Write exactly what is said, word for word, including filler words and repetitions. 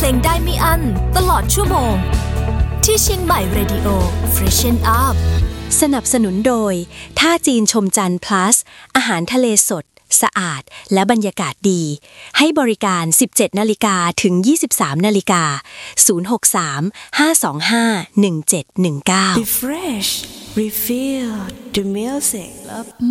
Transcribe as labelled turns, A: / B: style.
A: งได้ไม่อั้นตลอดชั่วโมงที่เชียงใหม่ Radio Freshen Up
B: สนับสนุนโดยท่าจีนชมจันทร์ plus อาหารทะเลสดสะอาดและบรรยากาศดีให้บริการ สิบเจ็ดนาฬิกา ถึง ยี่สิบสามนาฬิกา ศูนย์ หก สาม ห้า สอง ห้า หนึ่ง เจ็ด หนึ่ง เก้า
C: Refresh Refill the music